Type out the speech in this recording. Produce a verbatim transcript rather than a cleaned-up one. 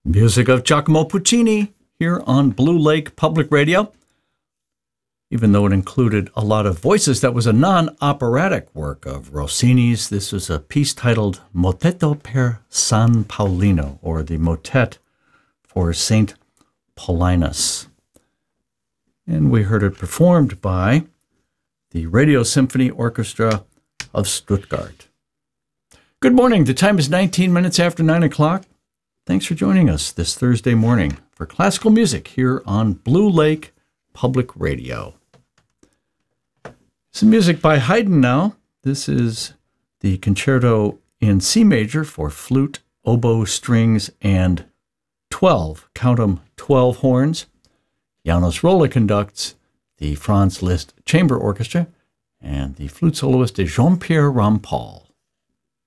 Music of Giacomo Puccini here on Blue Lake Public Radio. Even though it included a lot of voices, that was a non-operatic work of Rossini's. This was a piece titled Motetto per San Paolino, or the Motet for Saint Paulinus. And we heard it performed by the Radio Symphony Orchestra of Stuttgart. Good morning. The time is nineteen minutes after nine o'clock. Thanks for joining us this Thursday morning for classical music here on Blue Lake Public Radio. Some music by Haydn now. This is the concerto in C major for flute, oboe, strings, and twelve, count 'em, twelve horns. Janos Rolla conducts the Franz Liszt Chamber Orchestra, and the flute soloist is Jean-Pierre Rampal.